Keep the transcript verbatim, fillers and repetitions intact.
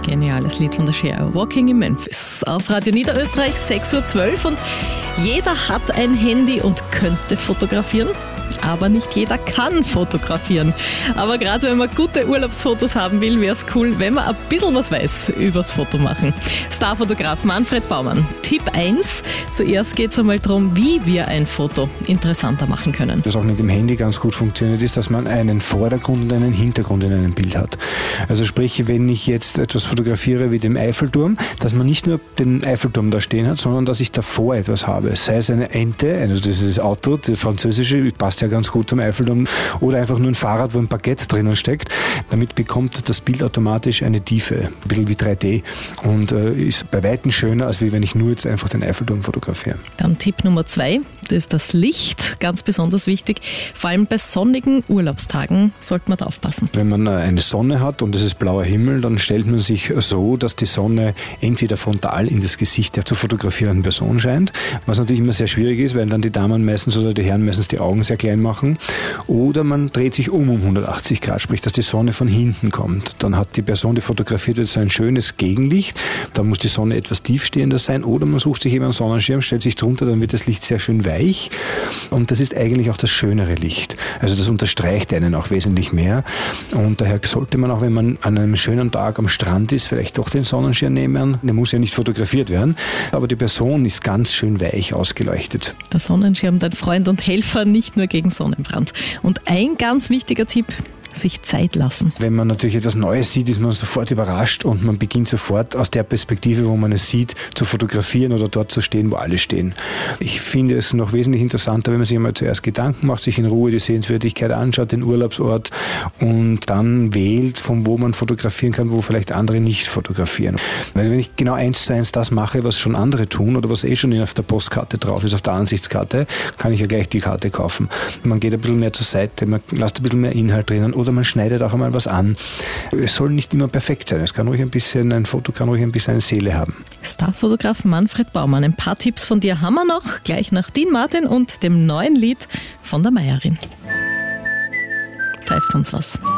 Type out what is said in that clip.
Geniales Lied von der Cher. Walking in Memphis. Auf Radio Niederösterreich, sechs Uhr zwölf. Und jeder hat ein Handy und könnte fotografieren. Aber nicht jeder kann fotografieren. Aber gerade wenn man gute Urlaubsfotos haben will, wäre es cool, wenn man ein bisschen was weiß übers Fotomachen. Starfotograf Manfred Baumann. Tipp eins. Zuerst geht es einmal darum, wie wir ein Foto interessanter machen können. Was auch mit dem Handy ganz gut funktioniert, ist, dass man einen Vordergrund und einen Hintergrund in einem Bild hat. Also sprich, wenn ich jetzt etwas fotografiere wie den Eiffelturm, dass man nicht nur den Eiffelturm da stehen hat, sondern dass ich davor etwas habe. Sei es eine Ente, also das ist das Auto, das französische, passt ja ganz gut zum Eiffelturm, oder einfach nur ein Fahrrad, wo ein Baguette drinnen steckt. Damit bekommt das Bild automatisch eine Tiefe, ein bisschen wie drei D, und äh, ist bei Weitem schöner, als wenn ich nur jetzt einfach den Eiffelturm fotografiere. Dann Tipp Nummer zwei, das ist das Licht, ganz besonders wichtig. Vor allem bei sonnigen Urlaubstagen sollte man da aufpassen. Wenn man eine Sonne hat und es ist blauer Himmel, dann stellt man sich so, dass die Sonne entweder frontal in das Gesicht der zu fotografierenden Person scheint, was natürlich immer sehr schwierig ist, weil dann die Damen meistens oder die Herren meistens die Augen sehr klein machen, oder man dreht sich um um hundertachtzig Grad, sprich, dass die Sonne von hinten kommt. Dann hat die Person, die fotografiert wird, so ein schönes Gegenlicht, dann muss die Sonne etwas tiefstehender sein, oder man sucht sich eben einen Sonnenschirm, stellt sich drunter, dann wird das Licht sehr schön weich, und das ist eigentlich auch das schönere Licht. Also das unterstreicht einen auch wesentlich mehr, und daher sollte man auch, wenn man an einem schönen Tag am Strand ist, vielleicht doch den Sonnenschirm nehmen. Der muss ja nicht fotografiert werden, aber die Person ist ganz schön weich ausgeleuchtet. Der Sonnenschirm, dein Freund und Helfer, nicht nur gegen Sonnenbrand. Und ein ganz wichtiger Tipp: sich Zeit lassen. Wenn man natürlich etwas Neues sieht, ist man sofort überrascht, und man beginnt sofort aus der Perspektive, wo man es sieht, zu fotografieren oder dort zu stehen, wo alle stehen. Ich finde es noch wesentlich interessanter, wenn man sich einmal zuerst Gedanken macht, sich in Ruhe die Sehenswürdigkeit anschaut, den Urlaubsort, und dann wählt, von wo man fotografieren kann, wo vielleicht andere nicht fotografieren. Weil wenn ich genau eins zu eins das mache, was schon andere tun oder was eh schon auf der Postkarte drauf ist, auf der Ansichtskarte, kann ich ja gleich die Karte kaufen. Man geht ein bisschen mehr zur Seite, man lässt ein bisschen mehr Inhalt drinnen, oder man schneidet auch einmal was an. Es soll nicht immer perfekt sein. Es kann ruhig ein bisschen, ein Foto kann ruhig ein bisschen eine Seele haben. Starfotograf Manfred Baumann. Ein paar Tipps von dir haben wir noch, gleich nach Dean Martin und dem neuen Lied von der Meierin. Pfeift uns was.